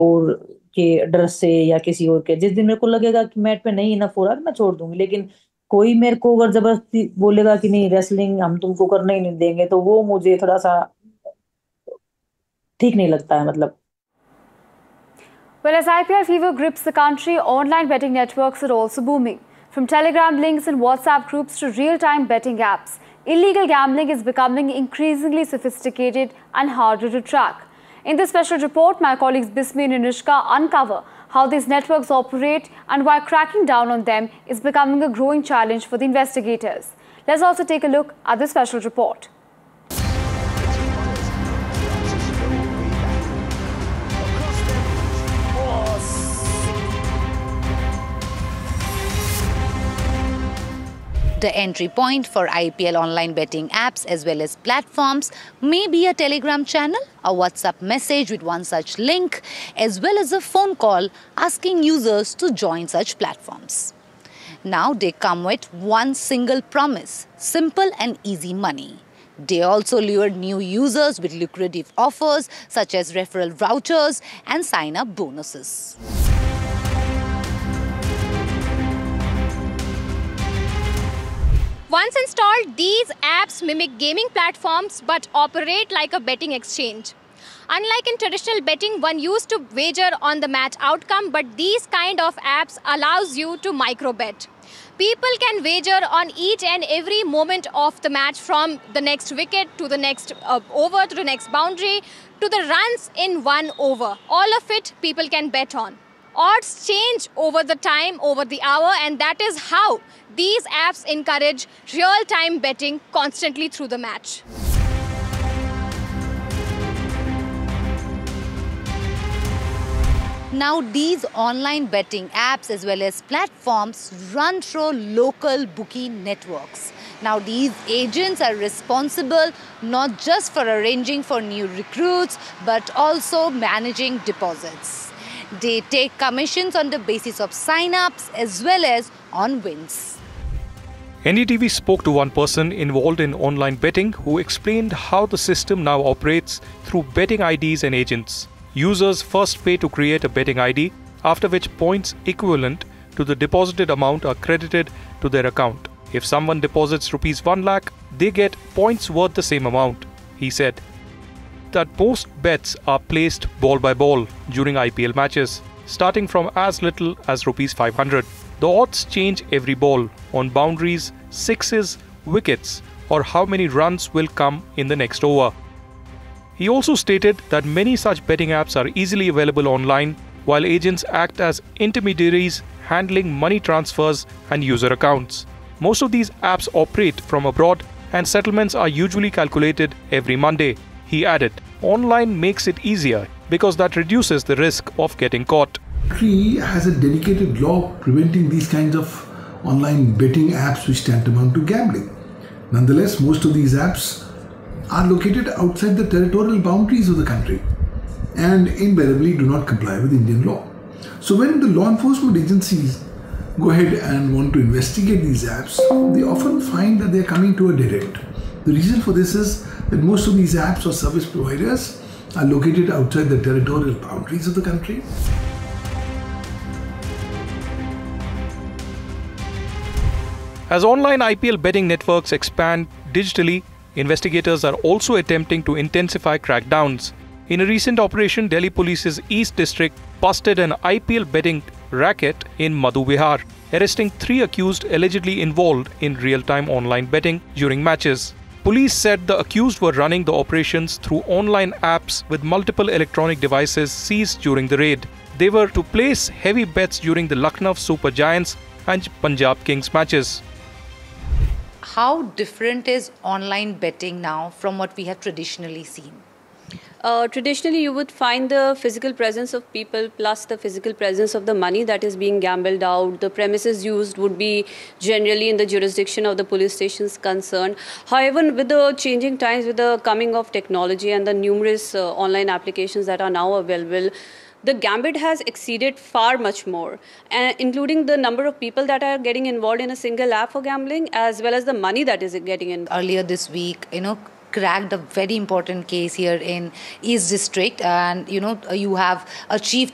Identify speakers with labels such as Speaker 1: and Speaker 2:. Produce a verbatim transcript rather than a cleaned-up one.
Speaker 1: और के डर से या किसी और के, जिस दिन मेरे को लगेगा कि मैट पे नहीं इनफ हो रहा मैं छोड़ दूंगी। लेकिन कोई मेरे को अगर जबरदस्ती बोलेगा कि नहीं रेसलिंग हम तुमको करने ही नहीं देंगे, तो वो मुझे थोड़ा सा ठीक नहीं लगता है मतलब।
Speaker 2: Well, as I P L fever grips the country, online betting networks are also booming. From Telegram links and WhatsApp groups to real-time betting apps, illegal gambling is becoming increasingly sophisticated and harder to track. In this special report, my colleagues Bismi and Anushka uncover how these networks operate and why cracking down on them is becoming a growing challenge for the investigators. Let's also take a look at this special report.
Speaker 3: The entry point for I P L online betting apps as well as platforms may be a Telegram channel, a WhatsApp message with one such link, as well as a phone call asking users to join such platforms. Now they come with one single promise: simple and easy money. They also lured new users with lucrative offers such as referral vouchers and sign-up bonuses.
Speaker 4: Once installed, these apps mimic gaming platforms but operate like a betting exchange. Unlike in traditional betting, one used to wager on the match outcome, but these kind of apps allows you to micro bet. People can wager on each and every moment of the match, from the next wicket to the next uh, over to the next boundary to the runs in one over. All of it people can bet on. Odds change over the time, over the hour, and that is how these apps encourage real-time betting constantly through the match.
Speaker 3: Now these online betting apps as well as platforms run through local bookie networks. Now these agents are responsible not just for arranging for new recruits but also managing deposits. They take commissions on the basis of sign-ups as well as on wins.
Speaker 5: N D T V spoke to one person involved in online betting who explained how the system now operates through betting I Ds and agents. Users first pay to create a betting I D, after which points equivalent to the deposited amount are credited to their account. If someone deposits rupees one lakh, they get points worth the same amount. He said that most bets are placed ball by ball during I P L matches, starting from as little as rupees five hundred. The odds change every ball on boundaries, sixes, wickets, or how many runs will come in the next over. He also stated that many such betting apps are easily available online, while agents act as intermediaries handling money transfers and user accounts. Most of these apps operate from abroad and settlements are usually calculated every Monday. He added, online makes it easier because that reduces the risk of getting caught.
Speaker 6: The country has a dedicated law preventing these kinds of online betting apps which tantamount to gambling. Nonetheless, most of these apps are located outside the territorial boundaries of the country and invariably do not comply with Indian law. So when the law enforcement agencies go ahead and want to investigate these apps, they often find that they are coming to a dead end. The reason for this is that most of these apps or service providers are located outside the territorial boundaries of the country.
Speaker 5: As online I P L betting networks expand digitally, investigators are also attempting to intensify crackdowns. In a recent operation, Delhi Police's East District busted an I P L betting racket in Madhu Vihar, arresting three accused allegedly involved in real-time online betting during matches. Police said the accused were running the operations through online apps with multiple electronic devices seized during the raid. They were to place heavy bets during the Lucknow Super Giants and Punjab Kings matches.
Speaker 3: How different is online betting now from what we have traditionally seen?
Speaker 7: Uh, traditionally, you would find the physical presence of people plus the physical presence of the money that is being gambled out. The premises used would be generally in the jurisdiction of the police stations concerned. However, with the changing times, with the coming of technology and the numerous uh, online applications that are now available, the gambit has exceeded far much more, uh, including the number of people that are getting involved in a single app for gambling, as well as the money that is getting in.
Speaker 3: Earlier this week, you know, cracked a very important case here in East District, and you know you have achieved